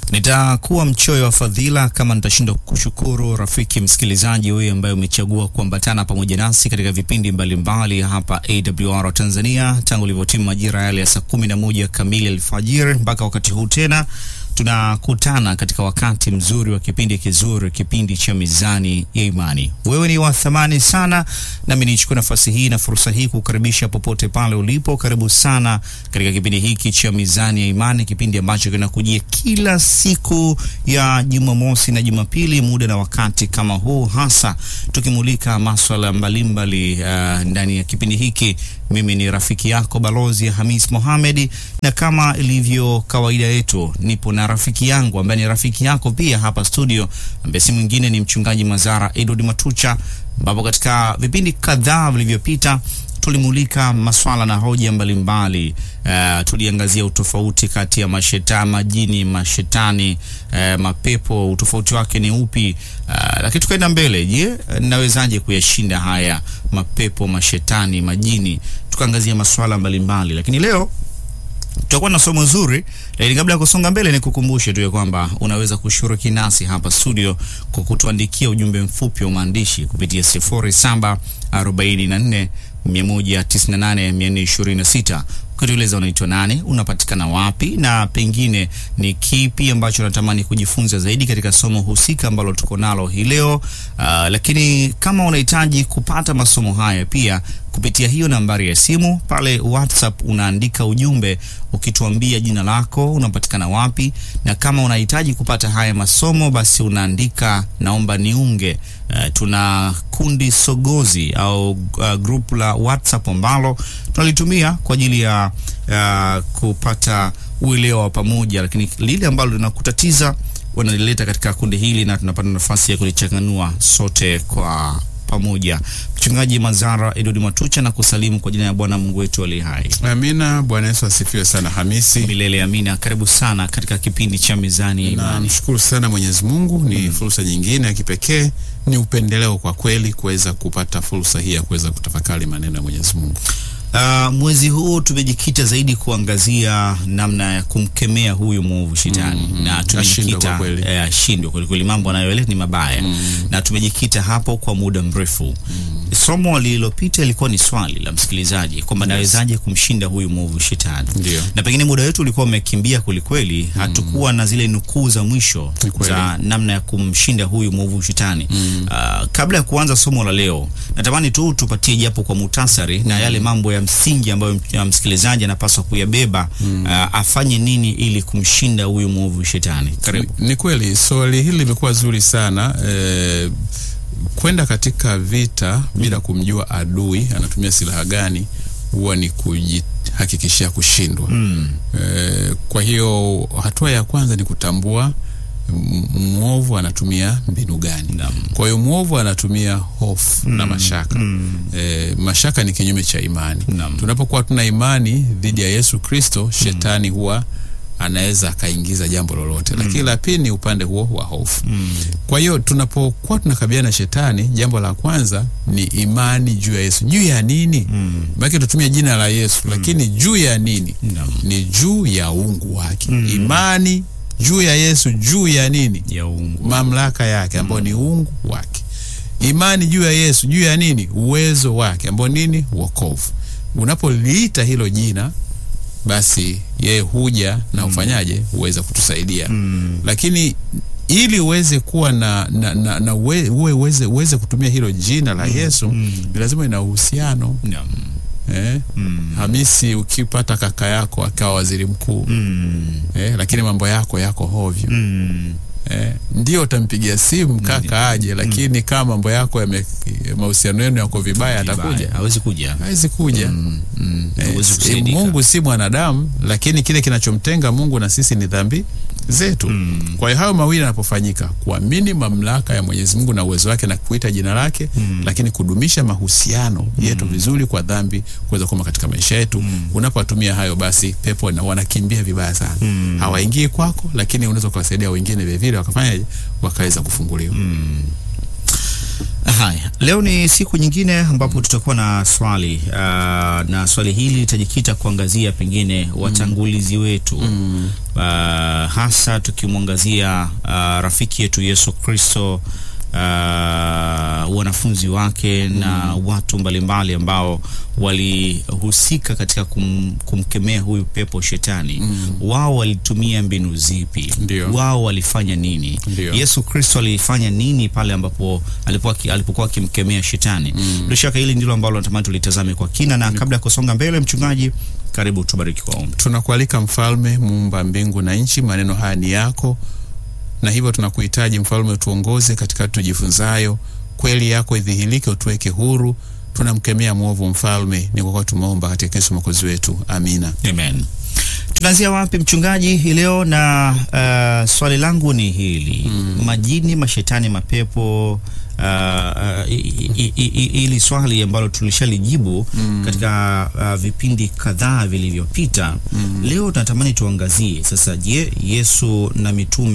Nitakuwa mchoyo wa fadhila kama nitashindwa kushukuru rafiki msikilizaji wewe ambaye umechagua kuambatana pamoja nasi katika vipindi mbalimbali hapa AWR Tanzania tangu ilivyotimu majira yale ya saa 11 kamili alfajiri mpaka wakati huu tena tunakutana katika wakati mzuri wa kipindi kizuri, kipindi cha Mizani ya Imani. Wewe ni wa thamani sana, na mimi nichukue nafasi hii na fursa hii kukaribisha popote pale ulipo. Karibu sana katika kipindi hiki cha Mizani ya Imani, kipindi ambacho kinakujia kila siku ya Jumamosi na Jumapili muda na wakati kama huu, hasa tukimulika masuala mbalimbali ndani ya kipindi hiki. Mimi ni rafiki yako Balozi Hamis Mohamed, na kama ilivyo kawaida yetu nipo na rafiki yangu ambaye ni rafiki yako pia hapa studio, ambaye si mwingine ni mchungaji Mazara Edward Matucha, ambapo katika vipindi kadhaa vilivyopita tulimulika masuala na hoja mbalimbali. Tuliangazia utofauti kati ya mashetani, majini, mashetani, mapepo, utofauti wake ni upi? Lakini tukaenda mbele, je, nawezaje kuyashinda haya mapepo, mashetani, majini? Tukaangazia masuala mbalimbali. Lakini leo tutakuwa na somo zuri, lakini kabla ya kusonga mbele nikukumbushe tu kwamba unaweza kushiriki nasi hapa studio kwa kutuandikia ujumbe mfupi wa maandishi kupitia 0744 198 426. Ukitueleza unaitwa nani, unapatikana wapi, na pengine ni kipi ambacho unatamani kujifunza zaidi katika somo husika ambalo tuko nalo hii leo. Lakini kama unahitaji kupata masomo haya pia kupitia hiyo nambari ya simu pale WhatsApp, unaandika ujumbe ukituambia jina lako, unapatikana wapi, na kama unahitaji kupata haya masomo basi unaandika naomba niunge. Tuna kundi sogozi au group la WhatsApp ambalo tunalitumia kwa ajili ya kupata uelewa wa pamoja, lakini lile ambalo linakutatiza wanalileta katika kundi hili na tunapata nafasi ya kulichanganua sote kwa pamoja. Mchungaji Mazara Edward Matucha na kusalimu kwa jina la Bwana Mungu wetu aliye hai. Amina. Bwana Yesu asifiwe sana Hamisi. Milele amina. Karibu sana katika kipindi cha Mizani ya Imani. Namshukuru sana Mwenyezi Mungu, ni fursa nyingine ya kipekee, ni upendeleo kwa kweli kuweza kupata fursa hii ya kuweza kutafakari maneno ya Mwenyezi Mungu. Mwezi huu tumejikita zaidi kuangazia namna ya kumkemea huyu mwovu shetani, na tumejikita ashindwe kweli, mambo anayoeleza ni mabaya, na tumejikita hapo kwa muda mrefu. Somo lililopita ilikuwa ni swali la msikilizaji kwamba nawezaje kumshinda huyu mwovu shetani. Na pengine muda wetu ulikuwa umekimbia kweli, hatukuwa na zile nukuu za mwisho za namna ya kumshinda huyu mwovu shetani. Kabla ya kuanza somo la leo, natamani tu tupatie japo kwa muhtasari na yale mambo ya msingi ambayo msikilizaji anapaswa kuyabeba, afanye nini ili kumshinda huyu mwovu shetani. Karibu. Ni kweli swali hili limekuwa zuri sana. Kwenda katika vita bila kumjua adui anatumia silaha gani huwa ni kujihakikishia kushindwa. Kwa hiyo hatua ya kwanza ni kutambua mwovu anatumia mbinu gani. Kwa hiyo mwovu anatumia hofu na mashaka. Mashaka ni kinyume cha imani. Tunapokuwa tuna imani dhidi ya Yesu Kristo, shetani huwa anaweza akaingiza jambo lolote. Lakini la pili ni upande huo wa hofu. Kwa hiyo tunapokuwa tunakabiliana na shetani, jambo la kwanza ni imani juu ya Yesu. Juu ya nini? Baki tutumie jina la Yesu, lakini juu ya nini? Ni juu ya uungu wake. Imani juu ya Yesu, juu ya nini? Ya uungu. Mamlaka yake ambayo ni uungu wake. Imani juu ya Yesu, juu ya nini? Uwezo wake ambao nini? Wokovu. Unapoliita hilo jina, basi yeye huja na ufanyaje? Uweza kutusaidia. Lakini ili uweze kuwa na uweze kutumia hilo jina la Yesu, lazima ina uhusiano. Hamisi, ukipata kaka yako akawa waziri mkuu, lakini mambo yako hovyo, ndio utampigia simu kaka aje, lakini kama mambo yako mahusiano yenu yako vibaya, atakuja? Hawezi kuja. Mungu si mwanadamu, lakini kile kinachomtenga Mungu na sisi ni dhambi zetu. Kwa hiyo hayo mawili yanapofanyika, kuamini mamlaka ya Mwenyezi Mungu na uwezo wake na kuita jina lake, lakini kudumisha mahusiano yetu vizuri kwa dhambi kuweza kuwa katika maisha yetu, unapotumia hayo, basi pepo na wanakimbia vibaya sana. Hawaingii kwako, lakini unaweza kuwasaidia wengine vile vile wakafanya wakaweza kufunguliwa. Haya, leo ni siku nyingine ambapo tutakuwa na swali na swali hili litajikita kuangazia pengine watangulizi wetu, hasa tukimwangazia rafiki yetu Yesu Kristo, wanafunzi wake na watu mbalimbali ambao walihusika katika kumkemea huyu pepo shetani. Wao walitumia mbinu zipi? Wao walifanya nini? Yesu Kristo alifanya nini pale ambapo alipokuwa akimkemea shetani? Bila shaka hili ndilo ambalo natamani tulitazame kwa kina, na kabla ya kusonga mbele, mchungaji, karibu tubariki kwa ombi. Tunakualika Mfalme, muumba mbingu na nchi, maneno haya ni yako, na hivyo tunakuhitaji Mfalme, tuongoze katika tujifunzayo, kweli yako idhihirike, utuweke huru. Tunamkemea mwovu Mfalme, ni kwa tumeomba katika Yesu Mwokozi wetu, amina. Amen. Tunaanzia wapi mchungaji hii leo? Na swali langu ni hili, majini, mashetani, mapepo, ili swali ambalo tulishalijibu katika vipindi kadhaa vilivyopita. Leo tunatamani tuangazie sasa, je, Yesu na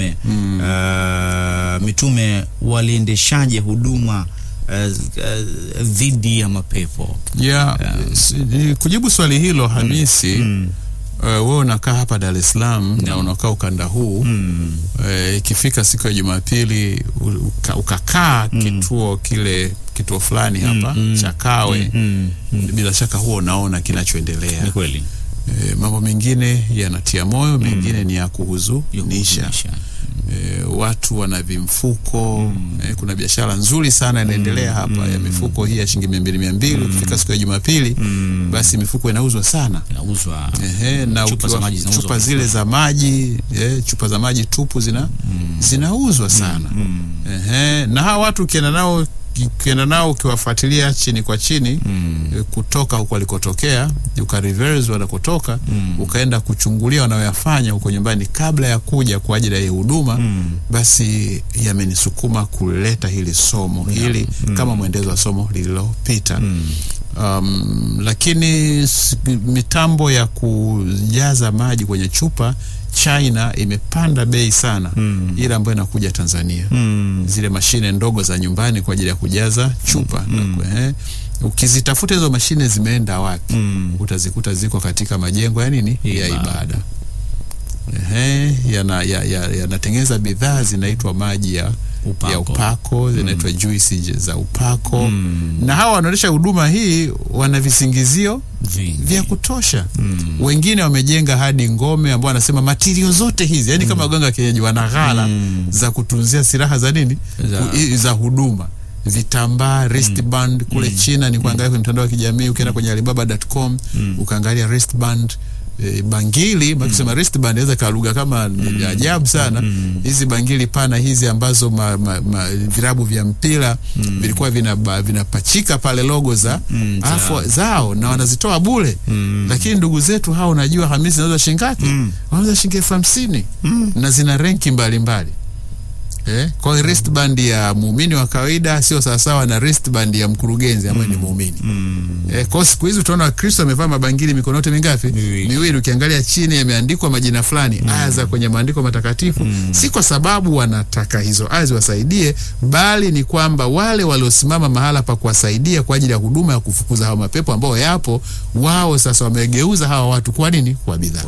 mitume waliendeshaje huduma dhidi ya mapepo? Kujibu swali hilo, Hamisi, wewe unakaa hapa Dar es Salaam na unakaa ukanda huu, ikifika siku ya Jumapili ukakaa kituo fulani hapa Chakawe, bila shaka huo unaona kinachoendelea. Ni kweli. Mambo mengine yanatia moyo, mengine ni ya kuhuzunisha. Watu wana vimfuko, kuna biashara nzuri sana inaendelea hapa ya mifuko hii ya shilingi 200. Ukifika siku ya Jumapili, basi mifuko inauzwa sana. Na chupa zile za maji, chupa za maji tupu zinauzwa sana. Na hawa watu ukienda nao ukiwafuatilia chini kwa chini, kutoka huko walikotokea, ukareverse wanakotoka, ukaenda kuchungulia wanayoyafanya huko nyumbani kabla ya kuja kwa ajili ya huduma, basi yamenisukuma kuleta hili somo hili kama mwendezo wa somo lililopita. Lakini mitambo ya kujaza maji kwenye chupa China imepanda bei sana, ile ambayo inakuja Tanzania, zile mashine ndogo za nyumbani kwa ajili ya kujaza chupa. Ukizitafuta hizo mashine zimeenda wapi? Utazikuta ziko katika majengo ya nini, ya ibada. Yanatengeneza bidhaa zinaitwa maji ya upako, zinaitwa juisi za upako. Na hawa wanaonesha huduma hii wana visingizio vya kutosha. Wengine wamejenga hadi ngome ambao wanasema material zote hizi, yani kama waganga kienyeji, wana ghala za kutunzia silaha za nini, za huduma. Vitambaa, wristband kule China, ni kuangalia kwenye mtandao wa kijamii, ukienda kwenye Alibaba.com ukaangalia wristband, bangili, makisema wristband inaweza kaluga kama ajabu sana. Hizi bangili pana hizi ambazo virabu vya mpira vilikuwa vinapachika pale logo zao na wanazitoa bure. Lakini ndugu zetu hao, unajua Hamisi, zinauza shilingi ngapi? Wanauza shilingi 50,000 na zina ranki mbalimbali. Kwa hiyo wristband ya muumini wa kawaida sio sawasawa na wristband ya mkurugenzi ambaye ni muumini. Kwa siku hizi utaona Kristo amevaa mabangili mikono yote mingapi? Miwili. Ukiangalia chini yameandikwa majina fulani, aya za kwenye maandiko matakatifu. Si kwa sababu wanataka hizo aya ziwasaidie, bali ni kwamba wale waliosimama mahala pa kuwasaidia kwa ajili ya huduma ya kufukuza hao mapepo ambao yapo, wao sasa wamegeuza hawa watu kwa nini? Kwa bidhaa.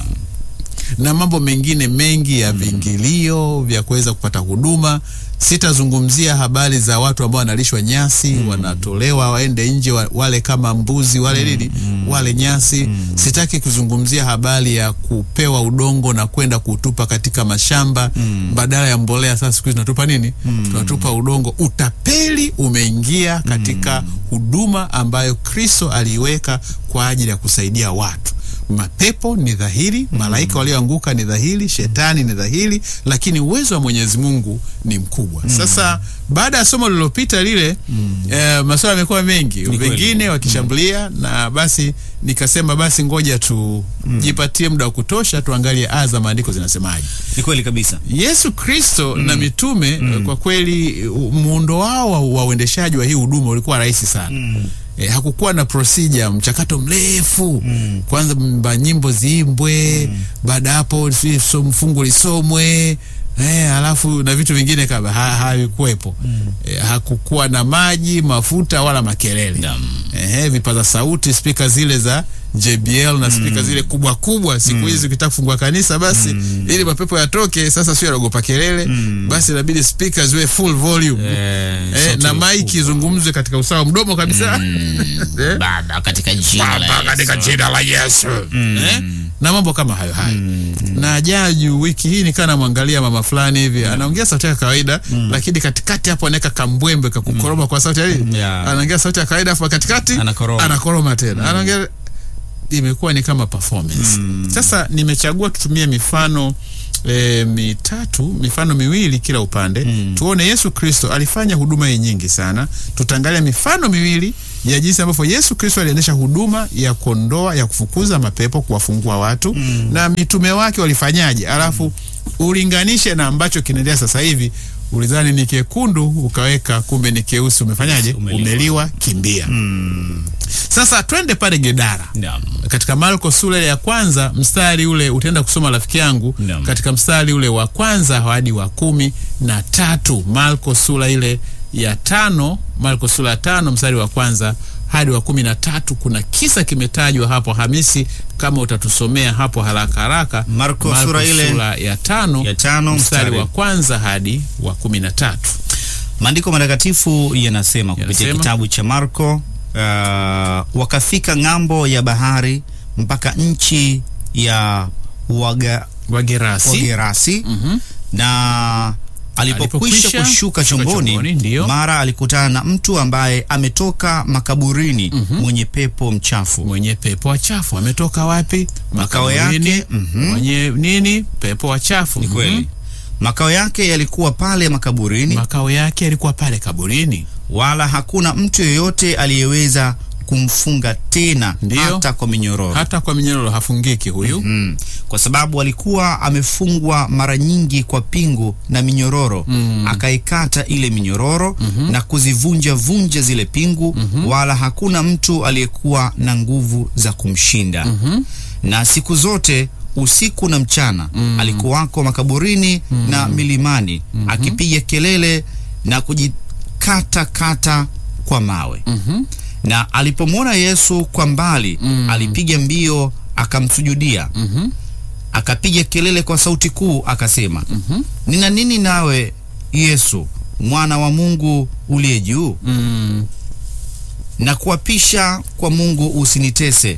Na mambo mengine mengi ya vingilio vya kuweza kupata huduma. Sitazungumzia habari za watu ambao wanalishwa nyasi, wanatolewa waende nje wale kama mbuzi wale nini, wale nyasi. Sitaki kuzungumzia habari ya kupewa udongo na kwenda kutupa katika mashamba badala ya mbolea. Sasa siku hizi tunatupa nini? Tunatupa udongo. Utapeli umeingia katika huduma ambayo Kristo aliweka kwa ajili ya kusaidia watu. Mapepo ni dhahiri, malaika walioanguka ni dhahiri, shetani ni dhahiri, lakini uwezo wa Mwenyezi Mungu ni mkubwa. Sasa baada ya somo lililopita lile, masuala yamekuwa mengi, wengine wakishambulia, na basi nikasema basi ngoja tujipatie muda wa kutosha tuangalie aya za maandiko zinasemaje. Ni kweli kabisa. Yesu Kristo na mitume kwa kweli muundo wao wa uendeshaji wa hii huduma ulikuwa rahisi sana. Hakukuwa na procedure, mchakato mrefu. Kwanza nyimbo ziimbwe, baada hapo mfungu lisomwe, Alafu na vitu vingine kama havikuwepo. Hakukuwa na maji, mafuta wala makelele. Vipaza sauti, speaker zile za JBL na speaker zile kubwa kubwa. Siku hizi ukitaka kufungua kanisa basi ili mapepo yatoke, sasa sio anaogopa kelele, basi inabidi speakers ziwe full volume. Na mic izungumzwe katika usawa mdomo kabisa. Baba katika jina la Yesu. Na mambo kama hayo. Na jaju wiki hii nikana mwangalia mama fulani hivi anaongea sauti ya kawaida, lakini katikati hapo anaweka kambwembe kakukoroma kwa sauti anaongea sauti ya kawaida hapo katikati anakoroma tena. Anaongea, imekuwa ni kama performance. Sasa nimechagua tutumie mifano mifano miwili kila upande. Tuone Yesu Kristo alifanya huduma nyingi sana. Tutaangalia mifano miwili ya jinsi ambavyo Yesu Kristo aliendesha huduma ya kuondoa, ya kufukuza mapepo, kuwafungua watu, na mitume wake walifanyaje. Alafu ulinganishe na ambacho kinaendelea sasa hivi. Ulidhani ni kekundu ukaweka, kumbe ni keusi, umefanyaje? Umeliwa, kimbia. Sasa twende pale Gedara. Katika Marko sura ya kwanza mstari ule utaenda kusoma rafiki yangu. Katika mstari ule wa kwanza hadi wa 13. Marko sura ile ya 5, Marko sura ya 5 mstari wa kwanza hadi wa 13. Kuna kisa kimetajwa hapo. Hamisi, kama utatusomea hapo haraka haraka. Marko sura ya 5 mstari wa kwanza hadi wa 13. Maandiko matakatifu yanasema kupitia kitabu cha Marko, wakafika ng'ambo ya bahari mpaka nchi ya Wagerasi. Na alipokwisha kushuka chomboni, mara alikutana na mtu ambaye ametoka makaburini, mwenye pepo mchafu. Mwenye pepo wachafu. Ametoka wapi? Makao yake mwenye nini? Pepo wachafu. Ni kweli. Makao yake yalikuwa pale makaburini. Makao yake yalikuwa pale kaburini. Wala hakuna mtu yeyote aliyeweza kumfunga tena. Hata kwa minyororo. Hata kwa minyororo hafungiki huyu. Kwa sababu alikuwa amefungwa mara nyingi kwa pingu na minyororo. Akaikata ile minyororo na kuzivunja zile pingu. Wala hakuna mtu aliyekuwa na nguvu za kumshinda. Na siku zote usiku na mchana alikuwako makaburini na milimani, akipiga kelele na kujikata kwa mawe. Na alipomwona Yesu kwa mbali, alipiga mbio akamsujudia. Akapiga kelele kwa sauti kuu akasema, nina nini nawe Yesu, mwana wa Mungu uliye juu? Na kuapisha kwa Mungu usinitese.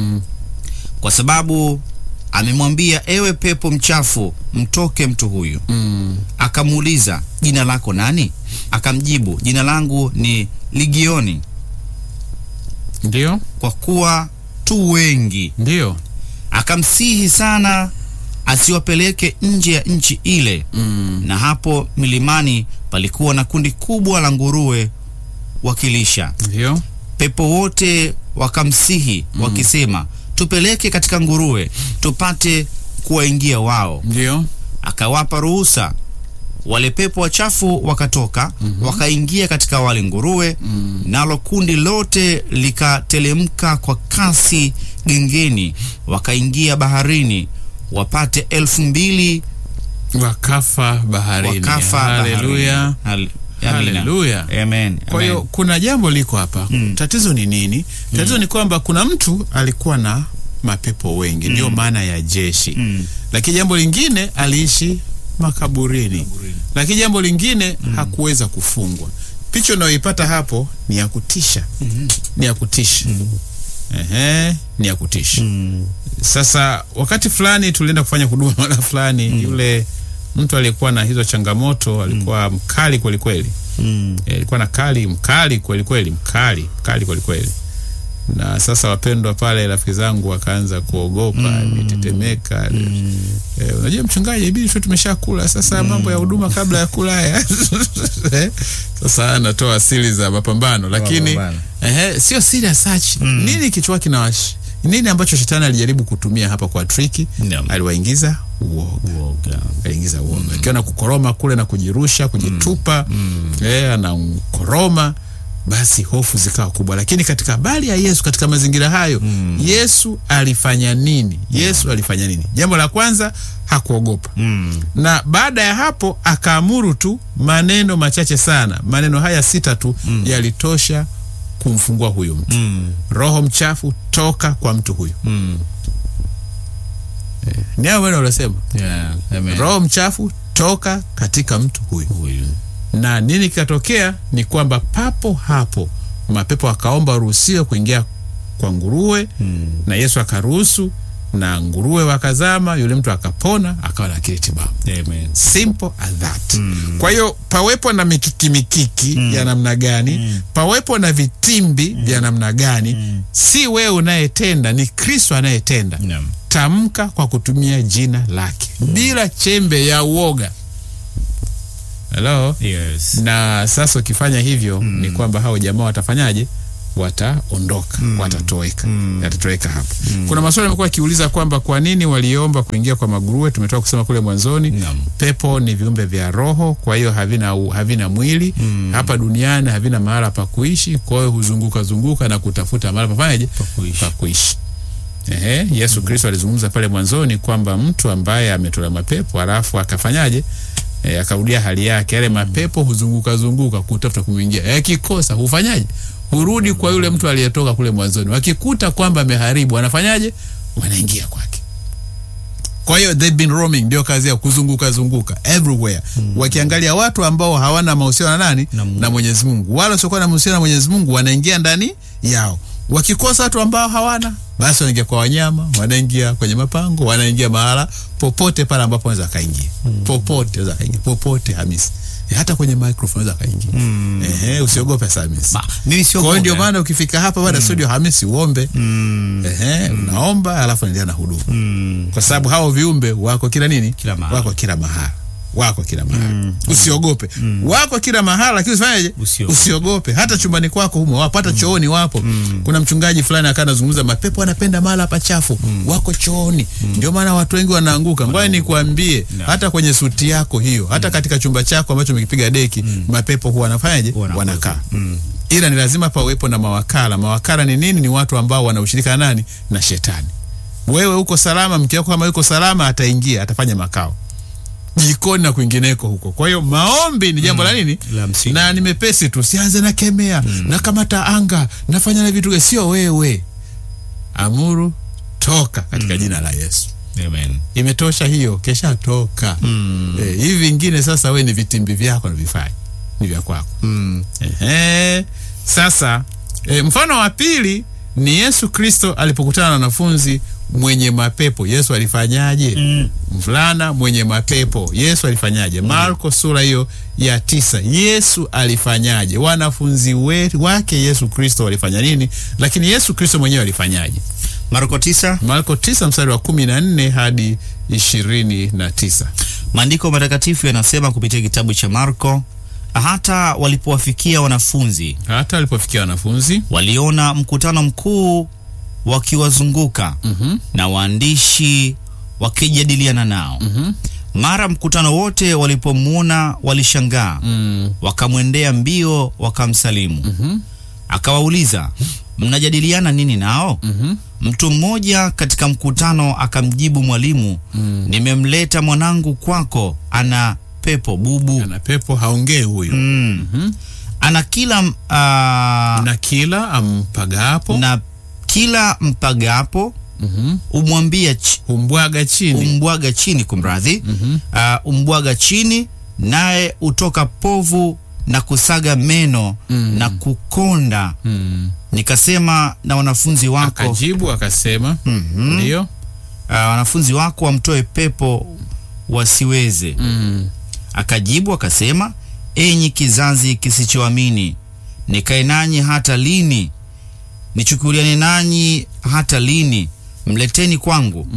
Kwa sababu amemwambia, ewe pepo mchafu, mtoke mtu huyu. Akamuuliza, jina lako nani? Akamjibu, jina langu ni Ligioni. Ndio, kwa kuwa tu wengi. Ndio. Akamsihi sana asiwapeleke nje ya nchi ile. Na hapo milimani palikuwa na kundi kubwa la nguruwe wakilisha. Ndio. Pepo wote wakamsihi wakisema, tupeleke katika nguruwe tupate kuwaingia wao. Ndio. Akawapa ruhusa. Wale pepo wachafu wakatoka, wakaingia katika wale nguruwe, nalo kundi lote likatelemka kwa kasi gengeni, wakaingia baharini, wapate 2,000 wakafa baharini. Haleluya. Haleluya. Amen. Kwa hiyo kuna jambo liko hapa. Tatizo ni nini? Tatizo ni kwamba kuna mtu alikuwa na mapepo wengi, ndio maana ya jeshi. Lakini jambo lingine, aliishi makaburini. Lakini jambo lingine, hakuweza kufungwa. Picha unayoipata hapo ni ya kutisha. Ni ya kutisha. Ni ya kutisha. Sasa wakati fulani tulienda kufanya huduma mara fulani, yule mtu aliyekuwa na hizo changamoto alikuwa mkali kweli kweli. Alikuwa na mkali kweli kweli, mkali kweli kweli. Na sasa wapendwa pale, rafiki zangu wakaanza kuogopa, nitetemeka. Unajua mchungaji, ibidi tu tumeshakula sasa, mambo ya huduma kabla ya kula. Sasa anatoa siri za mapambano, lakini sio siri search. Nini kichwa kinawashi? Nini ambacho shetani alijaribu kutumia hapa kwa triki? Aliwaingiza uoga. Aliingiza uoga. Akiona kukoroma kule na kujirusha, kujitupa, anakoroma. basi hofu zikawa kubwa. Lakini katika habari ya Yesu, katika mazingira hayo, Yesu alifanya nini? Yesu alifanya nini? Jambo la kwanza, hakuogopa. Na baada ya hapo akaamuru tu maneno machache sana. Maneno haya 6 tu yalitosha kumfungua huyu mtu. Roho mchafu, toka kwa mtu huyu. Ni hayo maneno aliyosema. Roho mchafu, toka katika mtu huyu. Na nini kikatokea? Ni kwamba papo hapo mapepo akaomba ruhusiwa kuingia kwa nguruwe, na Yesu akaruhusu, na nguruwe wakazama, yule mtu akapona, akawa na akili timamu. Simple as that. Kwa hiyo pawepo na mikiki ya namna gani, pawepo na vitimbi vya namna gani, si wewe unayetenda, ni Kristo anayetenda. Tamka kwa kutumia jina lake bila chembe ya uoga. Hello? Yes. Na sasa ukifanya hivyo ni kwamba hao jamaa watafanyaje? Wataondoka, watatoweka. Yatatoweka hapo. Kuna maswali yamekuwa yakiuliza kwamba kwa nini waliomba kuingia kwa maguruwe. Tumetoka kusema kule mwanzoni, pepo ni viumbe vya roho, kwa hiyo havina mwili. Hapa duniani havina mahala pa kuishi, kwa hiyo huzunguka na kutafuta mahala pafanyaje? Pa kuishi. Yesu Kristo alizungumza pale mwanzoni kwamba mtu ambaye ametolewa mapepo alafu akafanyaje? Akarudia hali yake, yale mapepo huzunguka kutafuta kumuingia. Yakikosa hufanyaje? Hurudi kwa yule mtu aliyetoka kule mwanzoni. Wakikuta kwamba ameharibu, wanafanyaje? Wanaingia kwake. Kwa hiyo they've been roaming, ndio kazi ya kuzunguka everywhere. Wakiangalia watu ambao hawana mahusiano na nani? Na Mwenyezi Mungu. Wala wasiokuwa na mahusiano na Mwenyezi Mungu wanaingia ndani yao. Wakikosa watu ambao hawana, basi wanaingia kwa wanyama, wanaingia kwenye mapango, wanaingia mahala popote pale ambapo wanaweza kaingia. Popote wanaweza kaingia. Popote Hamisi. Hata kwenye microphone wanaweza kaingia. Usiogope Hamisi. Mimi siogope. Kwa ndio maana ukifika hapa baada studio Hamisi uombe. Unaomba alafu unaendelea na huduma. Kwa sababu hao viumbe wako kila nini? Wako kila mahali. Wako kila mahali. Usiogope. Wako kila mahali, lakini usifanyaje? Usiogope. Hata chumbani kwako humo wapo, hata chooni wapo. Kuna mchungaji fulani akawa anazungumza mapepo anapenda mahali pachafu. Wako chooni. Ndio maana watu wengi wanaanguka. Ngoja nikwambie, hata kwenye suti yako hiyo, hata katika chumba chako ambacho umekipiga deki, mapepo huwa wanafanyaje? Wanakaa. Ila ni lazima pawepo na mawakala. Mawakala ni nini? Ni watu ambao wanaushirika na nani? Na shetani. Wewe uko salama, mke wako kama yuko salama, ataingia, atafanya makao jikoni na kwingineko huko. Kwa hiyo maombi ni jambo la nini? Na nimepesi tu, sianze na kemea na kamata anga, nafanya na vitu, sio wewe. Amuru, toka katika jina la Yesu. Amen. Imetosha hiyo, kesha toka. Hivi vingine sasa wewe ni vitimbi vyako na vifai. Ni vya kwako. Sasa mfano wa pili ni Yesu Kristo alipokutana na wanafunzi mwenye mapepo. Yesu alifanyaje? Mvulana mwenye mapepo, Yesu alifanyaje? Marko sura hiyo ya 9. Yesu alifanyaje? Wanafunzi wake Yesu Kristo walifanya nini? Lakini Yesu Kristo mwenyewe alifanyaje? Marko 9 mstari wa 14 hadi 29. Maandiko matakatifu yanasema kupitia kitabu cha Marko, hata walipowafikia wanafunzi, waliona mkutano mkuu wakiwazunguka na waandishi wakijadiliana nao. Mara mkutano wote walipomuona walishangaa, wakamwendea mbio wakamsalimu. Akawauliza, mnajadiliana nini nao? Mtu mmoja katika mkutano akamjibu, mwalimu, nimemleta mwanangu kwako, ana pepo bubu. Ana pepo, haongei huyo. Ana kila na kila ampagapo, na kila mpagapo umbwaga chini kumradhi. Umbwaga chini, naye utoka povu na kusaga meno na kukonda. Nikasema na wanafunzi wako, akajibu akasema, ndio, wanafunzi wako wamtoe pepo wasiweze. Akajibu akasema, enyi kizazi kisichoamini, nikae nanyi hata lini? Nichukuliane nanyi hata lini? Mleteni kwangu.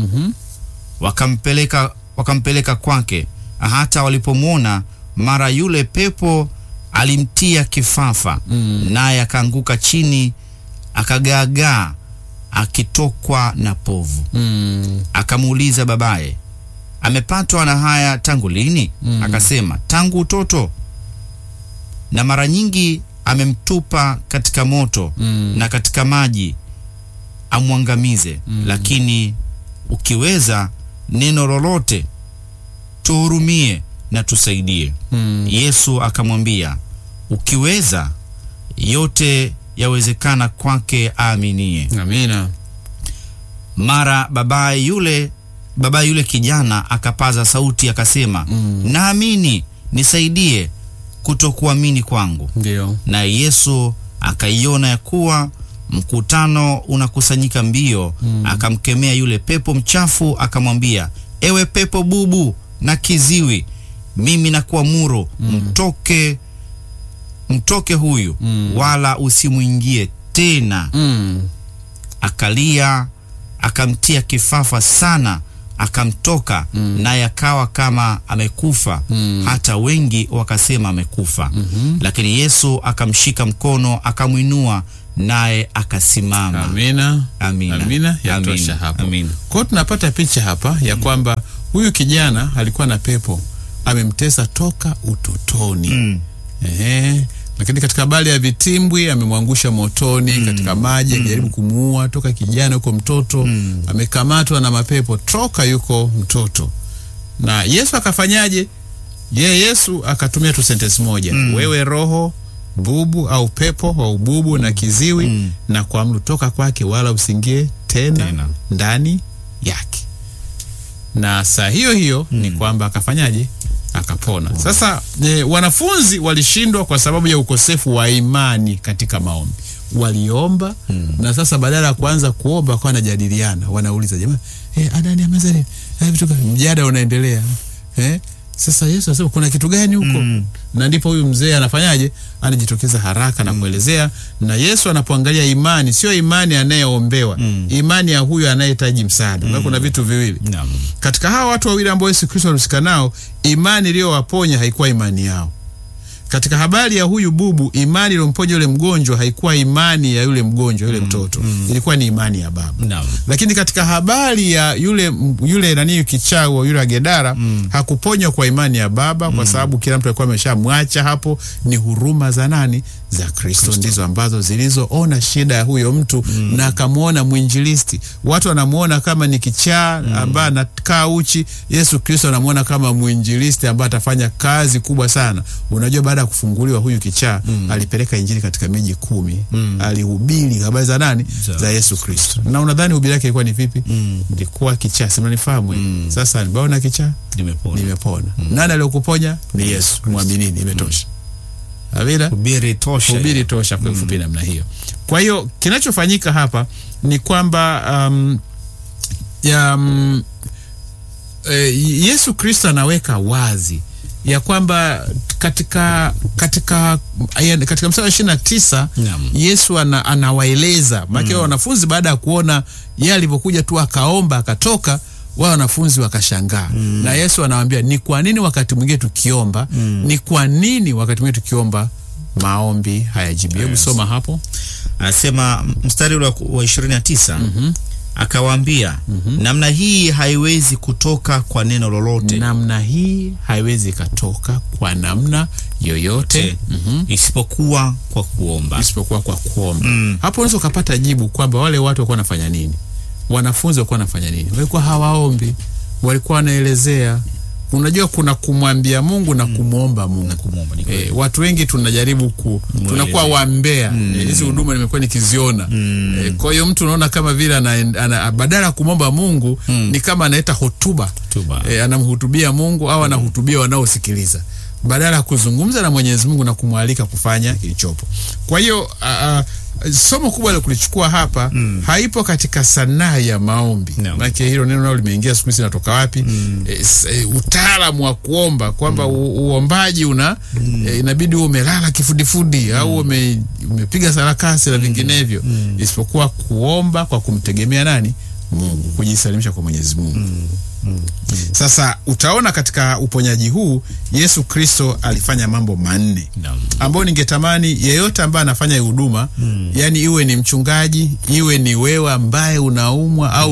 Wakampeleka kwake. Hata walipomwona, mara yule pepo alimtia kifafa, naye akaanguka chini, akagaagaa akitokwa na povu. Akamuuliza babaye, amepatwa na haya tangu lini? Akasema, tangu utoto, na mara nyingi amemtupa katika moto na katika maji amwangamize. Lakini ukiweza neno lolote tuhurumie na tusaidie. Yesu akamwambia, ukiweza, yote yawezekana kwake aaminie. Amina. Mara baba yule kijana akapaza sauti akasema, naamini, nisaidie kutokuamini kwangu. Ndio. Na Yesu akaiona ya kuwa mkutano unakusanyika mbio, akamkemea yule pepo mchafu, akamwambia, ewe pepo bubu na kiziwi, mimi nakuamuru mtoke huyu, wala usimuingie tena. Akalia, akamtia kifafa sana, akamtoka, naye akawa kama amekufa, hata wengi wakasema amekufa. Lakini Yesu akamshika mkono, akamwinua, naye akasimama. Amina. Amina. Amina. Yatosha hapo. Amina. Kwa tunapata picha hapa ya kwamba huyu kijana alikuwa na pepo amemtesa toka utotoni. Lakini katika habari ya vitimbwi amemwangusha motoni, katika maji akijaribu kumuua toka kijana yuko mtoto, amekamatwa na mapepo toka yuko mtoto. Na Yesu akafanyaje? Yesu akatumia tu sentence moja, wewe roho bubu au pepo wa ububu na kiziwi, na kuamuru toka kwake, wala usingie tena ndani yake. Na saa hiyo hiyo ni kwamba akafanyaje? Akapona. Sasa wanafunzi walishindwa kwa sababu ya ukosefu wa imani katika maombi. Waliomba na sasa badala ya kuanza kuomba kwa wanajadiliana, wanauliza jamaa, Adani amezali vitu gani? Mjadala unaendelea. Sasa Yesu anasema kuna kitu gani huko? Na ndipo huyu mzee anafanyaje? Anajitokeza haraka na kuelezea. Na Yesu anapoangalia imani, sio imani anayeombewa, imani ya huyu anayehitaji msaada. Kuna vitu viwili. Katika hawa watu wawili ambao Yesu Kristo alihusika nao, imani iliyowaponya haikuwa imani yao. Katika habari ya huyu bubu, imani iliyomponya yule mgonjwa haikuwa imani ya yule mgonjwa, yule mtoto. Ilikuwa ni imani ya baba. Lakini katika habari ya yule nani kichawi, yule Gedara, hakuponywa kwa imani ya baba, kwa sababu kila mtu alikuwa ameshamwacha hapo. Ni huruma za nani? Za Kristo ndizo ambazo zilizoona shida ya huyo mtu, na akamuona mwinjilisti. Watu wanamuona kama ni kichaa ambaye anakaa uchi. Yesu Kristo anamuona kama mwinjilisti ambaye atafanya kazi kubwa sana. Unajua, baada ya kufunguliwa huyu kichaa, alipeleka injili katika miji 10. Alihubiri habari za nani? Za Yesu Kristo. Na unadhani hubiri yake ilikuwa ni vipi? Ilikuwa kichaa, sema nifahamu. Sasa nibaona kichaa, nimepona. Nani aliyokuponya? Ni Yesu. Muaminini, imetosha. Amina. Hubiri tosha kwa ufupi namna hiyo. Kwa hiyo kinachofanyika hapa ni kwamba Yesu Kristo anaweka wazi ya kwamba katika mstari wa 29 Yesu anawaeleza maana wanafunzi, baada ya kuona yeye alivyokuja tu akaomba akatoka, wao wanafunzi wakashangaa. Na Yesu anawaambia ni kwa nini wakati mwingine tukiomba, ni kwa nini wakati mwingine tukiomba maombi hayajibu. Hebu soma hapo. Anasema mstari wa 29, akawaambia, namna hii haiwezi kutoka kwa neno lolote. Namna hii haiwezi katoka kwa namna yoyote, isipokuwa kwa kuomba. Hapo unaweza kupata jibu kwamba wale watu walikuwa wanafanya nini? Wanafunzi walikuwa wanafanya nini? Walikuwa hawaombi, walikuwa wanaelezea. Unajua kuna kumwambia Mungu na kumuomba Mungu. Watu wengi tunajaribu tunakuwa wambea. Hizi huduma nimekuwa nikiziona. Kwa hiyo mtu unaona kama vile badala ya kumwomba Mungu ni kama anaita hotuba. Anamhutubia Mungu au anahutubia wanaosikiliza, badala ya kuzungumza na Mwenyezi Mungu na kumwalika kufanya kilichopo. Kwa hiyo somo kubwa la kulichukua hapa haipo katika sanaa ya maombi. Maana hilo neno nalo limeingia siku hizi, natoka wapi? Utaalamu wa kuomba kwamba uombaji inabidi uwe umelala kifudifudi au umepiga sarakasi na vinginevyo, isipokuwa kuomba kwa kumtegemea nani? Mungu, kujisalimisha kwa Mwenyezi Mungu. Sasa utaona katika uponyaji huu Yesu Kristo alifanya mambo manne ambayo ningetamani yeyote ambaye anafanya huduma, yani iwe ni mchungaji, iwe ni wewe ambaye unaumwa au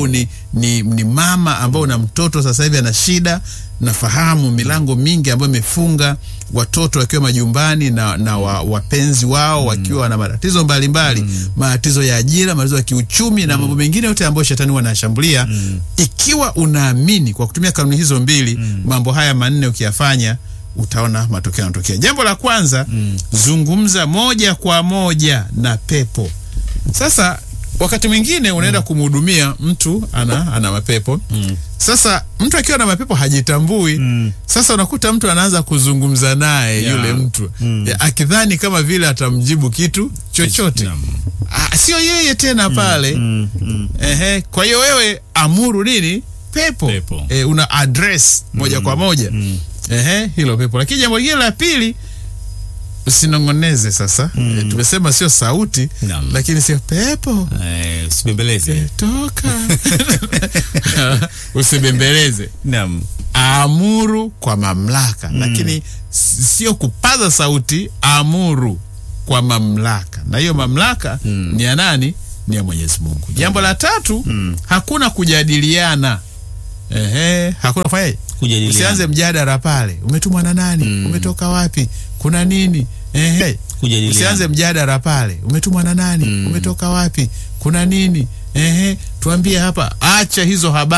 ni mama ambao na mtoto sasa hivi ana shida, nafahamu milango mingi ambayo imefunga, watoto wakiwa majumbani na wapenzi wao wakiwa na matatizo mbalimbali, matatizo ya ajira, matatizo ya kiuchumi na mambo mengine yote ambayo shetani wanashambulia. Ikiwa unaamini kwa kutumia kanuni hizo mbili, mambo haya manne ukiyafanya, utaona matokeo yanatokea. Jambo la kwanza, zungumza moja kwa moja na pepo. Sasa wakati mwingine unaenda kumhudumia mtu ana mapepo. Sasa mtu akiwa na mapepo hajitambui. Sasa unakuta mtu anaanza kuzungumza naye yule mtu akidhani kama vile atamjibu kitu chochote. Sio yeye tena pale. Kwa hiyo wewe amuru nini? Pepo. Una address moja kwa moja hilo pepo. Lakini jambo lingine la pili, usinongoneze sasa. Tumesema sio sauti, lakini sio pepo. Usibembeleze. Toka. Usibembeleze. Amuru kwa mamlaka. Lakini sio kupaza sauti, amuru kwa mamlaka. Na hiyo mamlaka ni ya nani? Ni ya Mwenyezi Mungu. Jambo la tatu, hakuna kujadiliana. Hakuna kufanya kujadiliana. Usianze mjadala pale. Umetumwa na nani? Umetoka wapi? Kuna nini? Kujadiliana. Usianze mjadala pale. Umetumwa na nani? Umetoka wapi? Kuna nini? Tuambie hapa. Acha hizo habari.